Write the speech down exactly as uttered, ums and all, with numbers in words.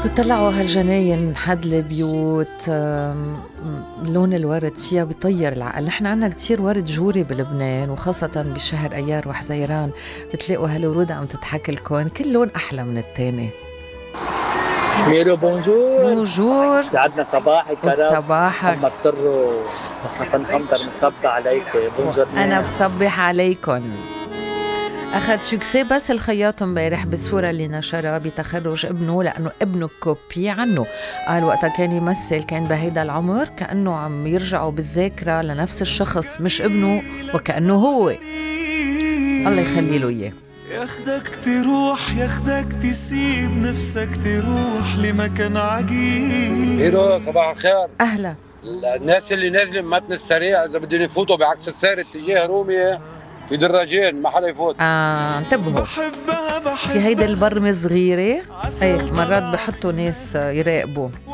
تطلعوا هالجناين حد البيوت، آم، لون الورد فيها بيطير العقل. نحن عنا كتير ورد جوري بلبنان، وخاصة بشهر أيار وحزيران بتلاقوا هالورود عم تضحك لكم، كل لون أحلى من التاني. ميرو بونجور. بونجور. سعدنا صباحك كرم. وصباحك. محمد طرو وحسن حمدر مصبح عليك. بونجور. أنا بصبح عليكم. أخذ سوكسي بس الخياط امبارح بالصورة اللي نشرها بتخرج ابنه، لأنه ابنه كوبي عنه. قال وقتها كان يمثل كان بهيدا العمر كأنه عم يرجعوا بالذاكرة لنفس الشخص، مش ابنه وكأنه هو. الله يخلي له إياه. ياخدك تروح، ياخدك تسيب نفسك تروح لمكان عجيب. هيرو صباح الخير. أهلا. الناس اللي نازلين متن السريع إذا بدهم يفوتوا بعكس السير اتجاه رومية في دراجين ما حدا يفوت. آه انتبهوا، بحبها بحبها في هيدا البرمة صغيرة، ايه مرات بحطوا ناس يراقبوا.